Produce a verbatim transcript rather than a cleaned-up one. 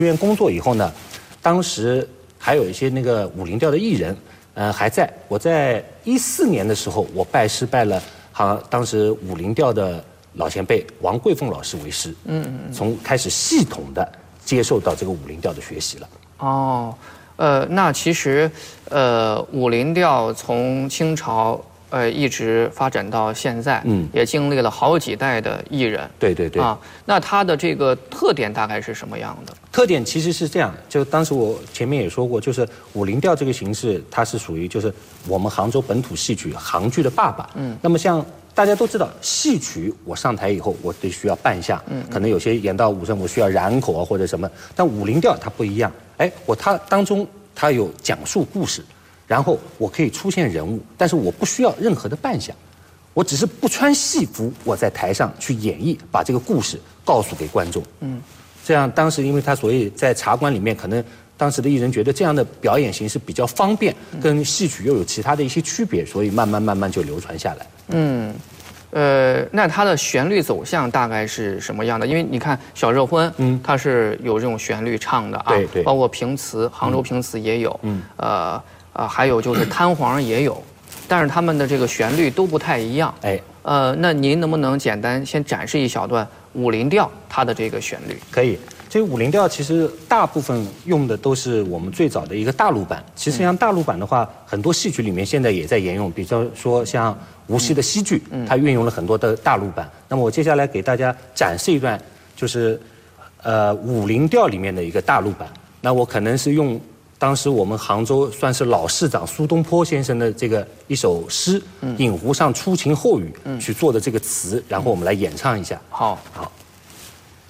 医院工作以后呢，当时还有一些那个武林调的艺人，呃还在。我在一四年的时候，我拜师拜了，好当时武林调的老前辈王桂凤老师为师，嗯嗯，从开始系统的接受到这个武林调的学习了。 哦，呃，那其实，呃，武林调从清朝。呃，一直发展到现在，嗯，也经历了好几代的艺人。 对对对。 啊，那它的这个特点大概是什么样的？ 特点其实是这样，就当时我前面也说过，就是武林调这个形式，它是属于就是我们杭州本土戏曲杭剧的爸爸。嗯。那么像大家都知道，戏曲我上台以后，我得需要扮相，嗯，可能有些演到武生，我需要染口啊或者什么，但武林调它不一样。哎，我它当中它有讲述故事。然后我可以出现人物，但是我不需要任何的扮相，我只是不穿戏服，我在台上去演绎，把这个故事告诉给观众。嗯，这样当时因为他所以在茶馆里面，可能当时的艺人觉得这样的表演形式比较方便，跟戏曲又有其他的一些区别，所以慢慢慢慢就流传下来。 嗯。呃，那它的旋律走向大概是什么样的？因为你看《小热婚》，嗯，它是有这种旋律唱的啊， 对对， 包括评词，杭州评词也有，嗯，呃。啊、呃，还有就是滩黄也有，但是他们的这个旋律都不太一样。哎，呃，那您能不能简单先展示一小段武林调它的这个旋律？ 可以，这个武林调其实大部分用的都是我们最早的一个大陆版。其实像大陆版的话，很多戏曲里面现在也在沿用，比方说像无锡的戏剧，它运用了很多的大陆版。那么我接下来给大家展示一段，就是呃武林调里面的一个大陆版。那我可能是用。当时我们杭州算是老市长苏东坡先生的这个一首诗《饮湖上初晴后雨》去做的这个词，然后我们来演唱一下。 好， 好。